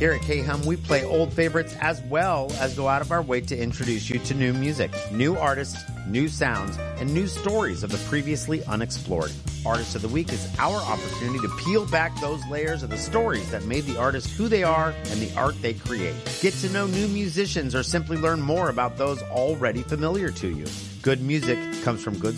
Here at K-Hum, we play old favorites as well as go out of our way to introduce you to new music, new artists, new sounds, and new stories of the previously unexplored. Artist of the Week is our opportunity to peel back those layers of the stories that made the artist who they are and the art they create. Get to know new musicians or simply learn more about those already familiar to you. Good music comes from good